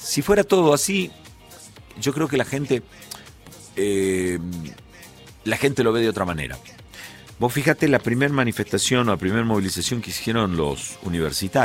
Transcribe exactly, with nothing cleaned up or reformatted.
Si fuera todo así, yo creo que la gente, eh, la gente lo ve de otra manera. Vos fíjate la primera manifestación o la primera movilización que hicieron los universitarios.